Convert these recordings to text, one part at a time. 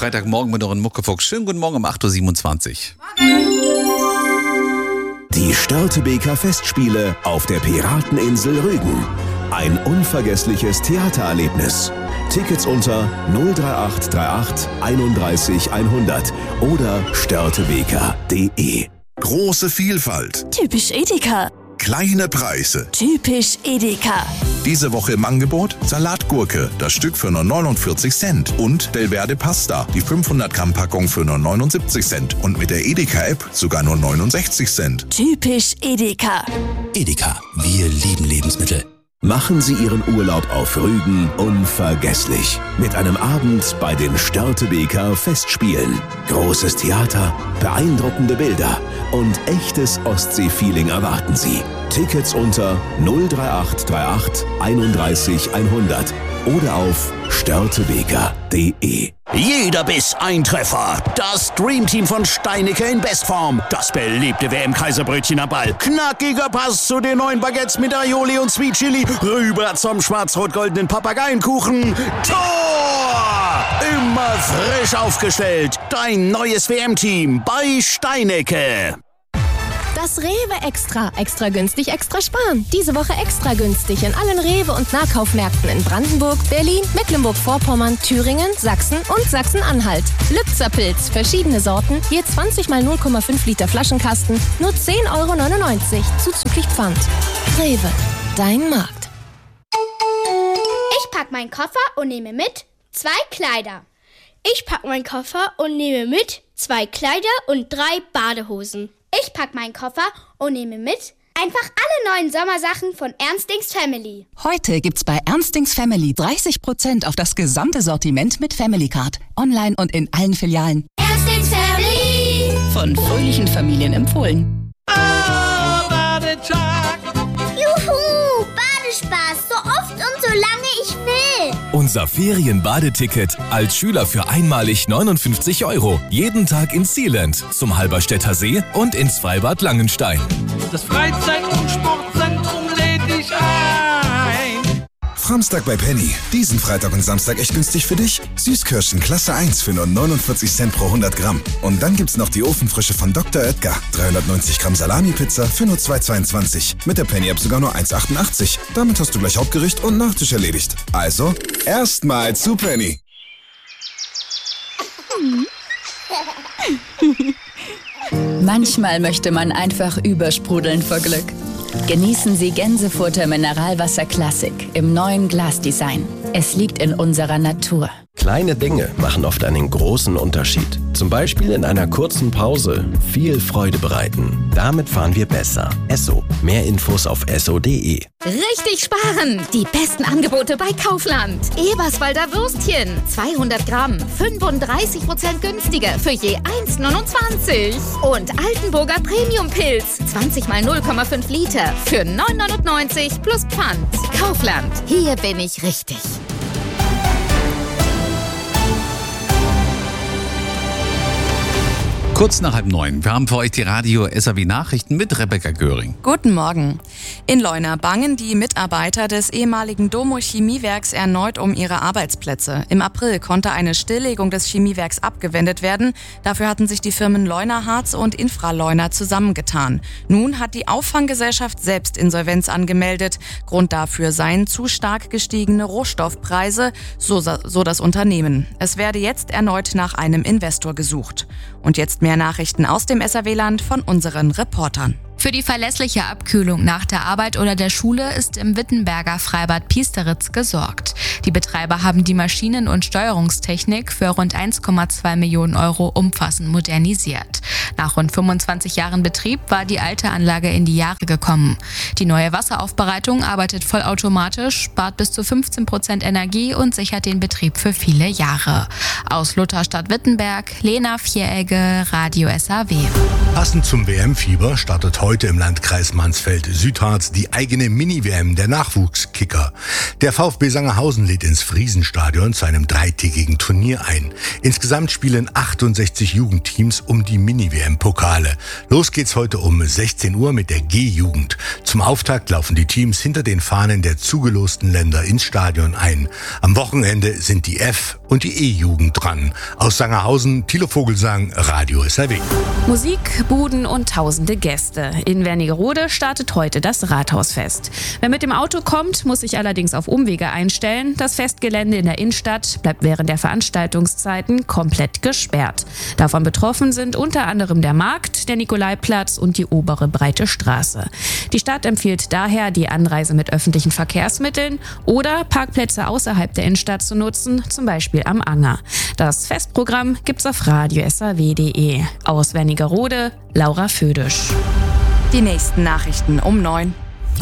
Freitagmorgen mit euren Muckefuchs. Schönen guten Morgen um 8.27 Uhr. Die Störtebeker Festspiele auf der Pirateninsel Rügen. Ein unvergessliches Theatererlebnis. Tickets unter 03838 31 100 oder störtebeker.de. Große Vielfalt. Typisch Edeka. Kleine Preise. Typisch Edeka. Diese Woche im Angebot Salatgurke, das Stück für nur 49 Cent. Und Belverde Pasta, die 500 Gramm Packung für nur 79 Cent. Und mit der Edeka-App sogar nur 69 Cent. Typisch Edeka. Edeka, wir lieben Lebensmittel. Machen Sie Ihren Urlaub auf Rügen unvergesslich. Mit einem Abend bei den Störtebeker Festspielen. Großes Theater, beeindruckende Bilder und echtes Ostsee-Feeling erwarten Sie. Tickets unter 03838 31 100 oder auf störtebeker.de. Jeder Biss ein Treffer. Das Dreamteam von Steinecke in Bestform. Das beliebte WM-Kaiserbrötchen am Ball. Knackiger Pass zu den neuen Baguettes mit Aioli und Sweet Chili. Rüber zum schwarz-rot-goldenen Papageienkuchen. Tor! Immer frisch aufgestellt. Dein neues WM-Team bei Steinecke. Das Rewe Extra. Extra günstig, extra sparen. Diese Woche extra günstig in allen Rewe- und Nahkaufmärkten in Brandenburg, Berlin, Mecklenburg-Vorpommern, Thüringen, Sachsen und Sachsen-Anhalt. Lübzer Pilz, verschiedene Sorten, je 20 mal 0,5 Liter Flaschenkasten, nur 10,99 € zuzüglich Pfand. Rewe, dein Markt. Ich pack meinen Koffer und nehme mit 2 Kleider. Ich pack meinen Koffer und nehme mit 2 Kleider und 3 Badehosen. Ich pack meinen Koffer und nehme mit einfach alle neuen Sommersachen von Ernstings Family. Heute gibt's bei Ernstings Family 30% auf das gesamte Sortiment mit Family Card. Online und in allen Filialen. Ernstings Family. Von fröhlichen Familien empfohlen. Juhu, Badespaß, so oft und so lange ich will. Unser Ferienbadeticket als Schüler für einmalig 59 €. Jeden Tag ins Sealand, zum Halberstädter See und ins Freibad Langenstein. Das Freizeit- und Sportzentrum lädt dich ein. Samstag bei Penny. Diesen Freitag und Samstag echt günstig für dich. Süßkirschen Klasse 1 für nur 49 Cent pro 100 Gramm. Und dann gibt's noch die Ofenfrische von Dr. Oetker. 390 Gramm Salami-Pizza für nur 2,22. Mit der Penny-App sogar nur 1,88. Damit hast du gleich Hauptgericht und Nachtisch erledigt. Also, erstmal zu Penny. Manchmal möchte man einfach übersprudeln vor Glück. Genießen Sie Gänsefurter Mineralwasser Classic im neuen Glasdesign. Es liegt in unserer Natur. Kleine Dinge machen oft einen großen Unterschied. Zum Beispiel in einer kurzen Pause viel Freude bereiten. Damit fahren wir besser. Esso. Mehr Infos auf esso.de. Richtig sparen! Die besten Angebote bei Kaufland. Eberswalder Würstchen. 200 Gramm. 35% günstiger für je 1,29. Und Altenburger Premium-Pilz. 20 mal 0,5 Liter für 9,99 plus Pfand. Kaufland. Hier bin ich richtig. Kurz nach 8:30. Wir haben für euch die Radio SAW Nachrichten mit Rebecca Göring. Guten Morgen. In Leuna bangen die Mitarbeiter des ehemaligen Domo-Chemiewerks erneut um ihre Arbeitsplätze. Im April konnte eine Stilllegung des Chemiewerks abgewendet werden. Dafür hatten sich die Firmen Leuna Harz und Infraleuna zusammengetan. Nun hat die Auffanggesellschaft selbst Insolvenz angemeldet. Grund dafür seien zu stark gestiegene Rohstoffpreise, so das Unternehmen. Es werde jetzt erneut nach einem Investor gesucht. Und jetzt mehr Nachrichten aus dem SAW-Land von unseren Reportern. Für die verlässliche Abkühlung nach der Arbeit oder der Schule ist im Wittenberger Freibad Piesteritz gesorgt. Die Betreiber haben die Maschinen- und Steuerungstechnik für rund 1,2 Millionen € umfassend modernisiert. Nach rund 25 Jahren Betrieb war die alte Anlage in die Jahre gekommen. Die neue Wasseraufbereitung arbeitet vollautomatisch, spart bis zu 15% Energie und sichert den Betrieb für viele Jahre. Aus Lutherstadt-Wittenberg, Lena Vieregge, Radio SAW. Passend zum WM-Fieber startet heute im Landkreis Mansfeld-Südharz die eigene Mini-WM der Nachwuchskicker. Der VfB Sangerhausen lädt ins Friesenstadion zu einem 3-tägigen Turnier ein. Insgesamt spielen 68 Jugendteams um die Mini-WM-Pokale. Los geht's heute um 16 Uhr mit der G-Jugend. Zum Auftakt laufen die Teams hinter den Fahnen der zugelosten Länder ins Stadion ein. Am Wochenende sind die F- und die E-Jugend dran. Aus Sangerhausen, Thilo Vogelsang, Radio SAW. Musik, Buden und tausende Gäste. In Wernigerode startet heute das Rathausfest. Wer mit dem Auto kommt, muss sich allerdings auf Umwege einstellen. Das Festgelände in der Innenstadt bleibt während der Veranstaltungszeiten komplett gesperrt. Davon betroffen sind unter anderem der Markt, der Nikolaiplatz und die obere Breite Straße. Die Stadt empfiehlt daher, die Anreise mit öffentlichen Verkehrsmitteln oder Parkplätze außerhalb der Innenstadt zu nutzen, zum Beispiel am Anger. Das Festprogramm gibt's auf radiosaw.de. Aus Wernigerode, Laura Födisch. Die nächsten Nachrichten um 9.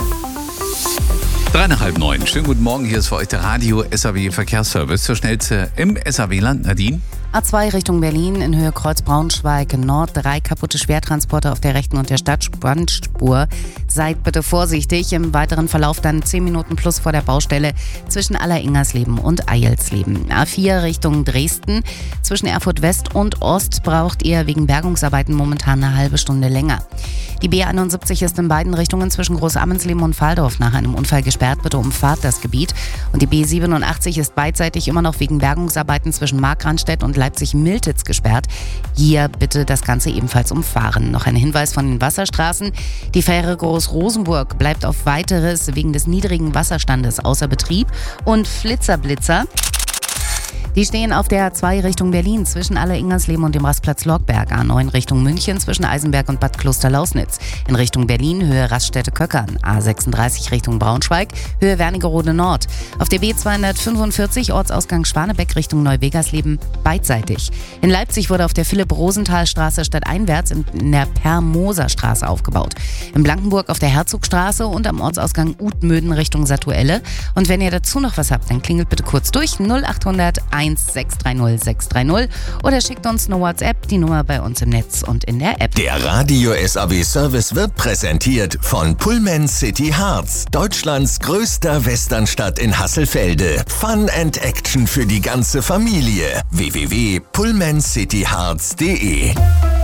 8:30. Schönen guten Morgen, hier ist für euch der Radio SAW Verkehrsservice. Zur Schnellste im SAW-Land. Nadine? A2 Richtung Berlin in Höhe Kreuz-Braunschweig Nord. 3 kaputte Schwertransporter auf der rechten und der Stadtspannspur. Seid bitte vorsichtig. Im weiteren Verlauf dann 10 Minuten plus vor der Baustelle zwischen Alleringersleben und Eilsleben. A4 Richtung Dresden. Zwischen Erfurt West und Ost braucht ihr wegen Bergungsarbeiten momentan eine halbe Stunde länger. Die B71 ist in beiden Richtungen zwischen Großammensleben und Valdorf nach einem Unfall gesperrt. Bitte umfahrt das Gebiet. Und die B87 ist beidseitig immer noch wegen Bergungsarbeiten zwischen Markranstädt und Leipzig-Miltitz gesperrt. Hier bitte das Ganze ebenfalls umfahren. Noch ein Hinweis von den Wasserstraßen. Die Fähre Groß-Rosenburg bleibt auf weiteres wegen des niedrigen Wasserstandes außer Betrieb. Und Flitzer-Blitzer, die stehen auf der A2 Richtung Berlin zwischen Alleringersleben und dem Rastplatz Lorgberg. A9 Richtung München zwischen Eisenberg und Bad Klosterlausnitz. In Richtung Berlin Höhe Raststätte-Köckern. A36 Richtung Braunschweig Höhe Wernigerode Nord. Auf der B245 Ortsausgang Schwanebeck Richtung Neuwegersleben beidseitig. In Leipzig wurde auf der Philipp-Rosenthal-Straße stadteinwärts in der Per-Moser-Straße aufgebaut. In Blankenburg auf der Herzogstraße und am Ortsausgang Utmöden Richtung Satuelle. Und wenn ihr dazu noch was habt, dann klingelt bitte kurz durch 0800 630 630 oder schickt uns eine WhatsApp, die Nummer bei uns im Netz und in der App. Der Radio SAW Service wird präsentiert von Pullman City Harz, Deutschlands größter Westernstadt in Hasselfelde. Fun and Action für die ganze Familie. www.pullmancityharz.de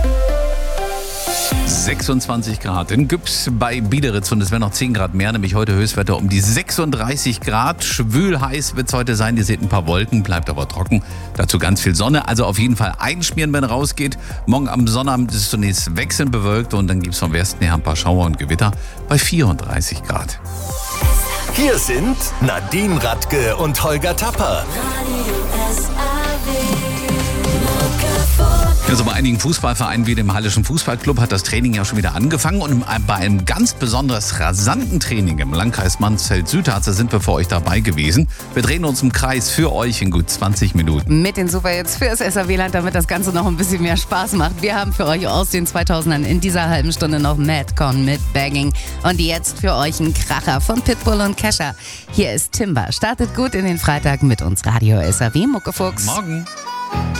26 Grad in Güps bei Biederitz und es werden noch 10 Grad mehr, nämlich heute Höchstwetter um die 36 Grad. Schwül heiß wird es heute sein, ihr seht ein paar Wolken, bleibt aber trocken. Dazu ganz viel Sonne, also auf jeden Fall einschmieren, wenn rausgeht. Morgen am Sonnabend ist es zunächst wechselnd bewölkt und dann gibt es vom Westen her ein paar Schauer und Gewitter bei 34 Grad. Hier sind Nadine Radke und Holger Tapper. Also bei einigen Fußballvereinen wie dem Hallischen Fußballclub hat das Training ja schon wieder angefangen und bei einem ganz besonders rasanten Training im Landkreis Mansfeld-Südharz sind wir für euch dabei gewesen. Wir drehen uns im Kreis für euch in gut 20 Minuten. Mit den Superhits fürs SAW-Land, damit das Ganze noch ein bisschen mehr Spaß macht. Wir haben für euch aus den 2000ern in dieser halben Stunde noch Madcon mit Bagging und jetzt für euch ein Kracher von Pitbull und Kesha. Hier ist Timber. Startet gut in den Freitag mit uns Radio SAW. Muckefuchs. Morgen.